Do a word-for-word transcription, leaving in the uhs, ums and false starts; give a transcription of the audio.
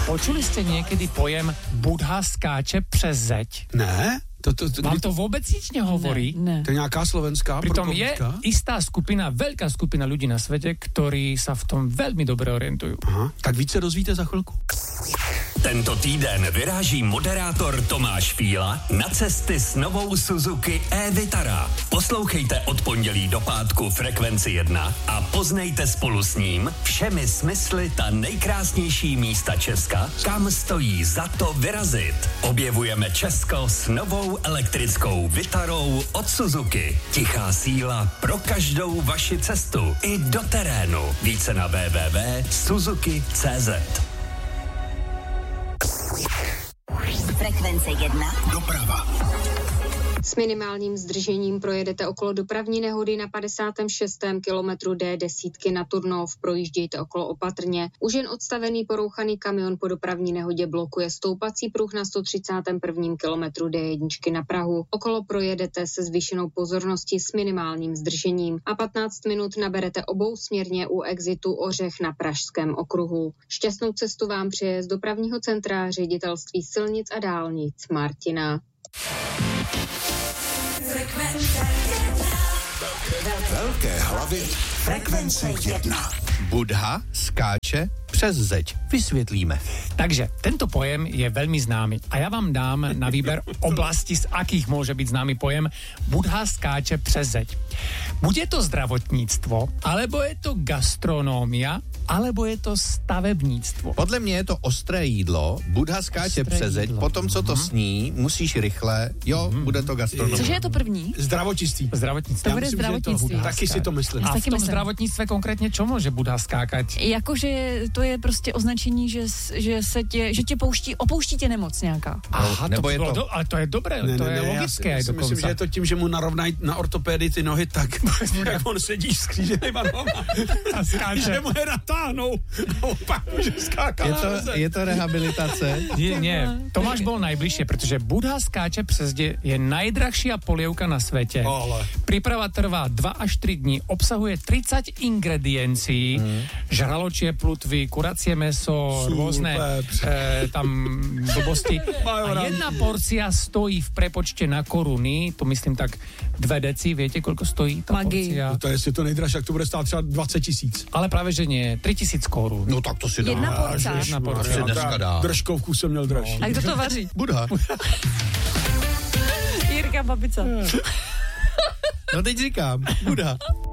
Počuli ste niekedy pojem Budha skáče přes zeď? Ne? To, to, to, Vám to vôbec nič nehovorí? Ne, ne. To je nejaká slovenská Pritom je propovička? istá skupina, veľká skupina ľudí na svete, ktorí sa v tom veľmi dobre orientujú. Aha, tak víc se dozvíte za chvilku. Tento týden vyráží moderátor Tomáš Fíla na cesty s novou Suzuki e-Vitara. Poslouchejte od pondělí do pátku Frekvenci jedna a poznejte spolu s ním všemi smysly ta nejkrásnější místa Česka, kam stojí za to vyrazit. Objevujeme Česko s novou elektrickou Vitarou od Suzuki. Tichá síla pro každou vaši cestu i do terénu. Více na w w w tečka suzuki tečka c z. Frekvence jedna. Doprava. S minimálním zdržením projedete okolo dopravní nehody na padesátém šestém kilometru D desítky na Turnov. Projíždějte okolo opatrně. Už jen odstavený porouchaný kamion po dopravní nehodě blokuje stoupací pruh na sto třicátém prvním kilometru D jedničky na Prahu. Okolo projedete se zvýšenou pozorností s minimálním zdržením a patnáct minut naberete obousměrně u exitu Ořech na Pražském okruhu. Šťastnou cestu vám přeje z dopravního centra Ředitelství silnic a dálnic Martina. Velké hlavy Frekvence jedna. Budha skáče přes zeď. Vysvětlíme. Takže tento pojem je veľmi známy a ja vám dám na výber oblasti, z akých môže byť známy pojem Budha skáče přes zeď. Bude to zdravotníctvo, alebo je to gastronómia, alebo je to stavebníctvo. Podle mě je to ostré jídlo, Budha skáče Ostré přes zeď, jídlo. potom co to Mhm. sní, musíš rychle, jo, bude to gastronomie. Cože je to první? Zdravotnictví. Zdravotníctvo. To bude myslím, že je to zdravotnictví. Budha. Taky si to myslím. Já A si v taky tom myslím. zdravotníctve konkrétne čo môže Budha skákať? Jakože to je prostě označení, že, s- že se tě, že tě pouští, opouští tě nemoc nějaká. Aha, nebo to je bylo to- do, ale to je dobré, Ne, to ne, je ne, logické já aj si dokonca. myslím, že je to tím, že mu narovnají na ortopédii ty nohy tak, jak on sedí s kříženýma nohama. A skáče. Že mu je natáhnou. A opak může skákat. Je to, je to rehabilitace? Nie, nie. Tomáš bol najbližšie, pretože Budha skáče přes zeď je najdrahšia polievka na svete. Ale. Príprava trvá dva až tri dní, obsahuje tridsať ingrediencií, mm. žraločie plutvy, kuracie meso, Super. rôzne e, tam blbosti. Majú A rád. jedna porcia stojí v prepočte na koruny, to myslím tak dve deci, viete, koľko stojí tá Magi. porcia? No to jestli to nejdražší, tak to bude stát třeba dvacet tisíc. Ale práve, že nie, tritisíc korún. No tak to si dá. Jedna porce. Jedna To porcia. si dneska dá. Držkovku jsem měl dražší. A kdo to vaří? Budha. Jirka Babica. No teď říkám, Budha.